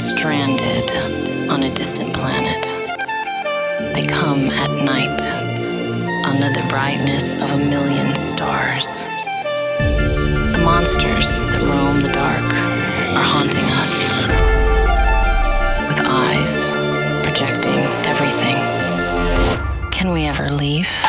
stranded on a distant planet. They come at night under the brightness of a million stars. The monsters that roam the dark are haunting us with eyes projecting everything. Can we ever leave?